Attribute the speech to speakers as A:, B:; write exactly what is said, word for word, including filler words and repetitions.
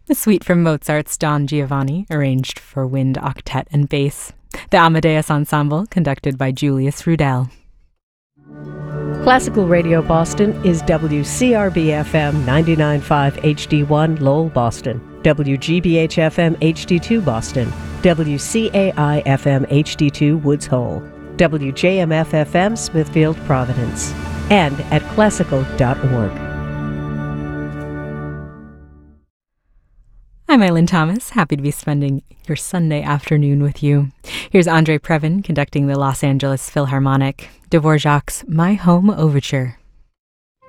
A: A suite from Mozart's Don Giovanni, arranged for wind, octet, and bass. The Amadeus Ensemble, conducted by Julius Rudel.
B: Classical Radio Boston is W C R B F M ninety-nine point five H D one Lowell, Boston, W G B H F M H D two Boston, W C A I F M H D two Woods Hole, W J M F F M Smithfield, Providence, and at classical dot org.
A: I'm Eileen Thomas, happy to be spending your Sunday afternoon with you. Here's Andre Previn conducting the Los Angeles Philharmonic, Dvorak's My Home Overture.